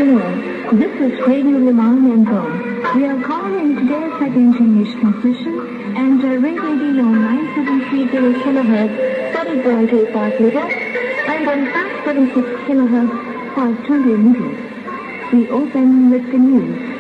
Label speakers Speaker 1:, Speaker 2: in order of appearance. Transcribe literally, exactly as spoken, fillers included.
Speaker 1: Hello, this is Radio Le Mans and Rome. We are calling today's second English transmission and uh, radio on nine seven three zero kilohertz, thirty point eight five meters, and on five seven six kilohertz, five twenty meters. We open with the news.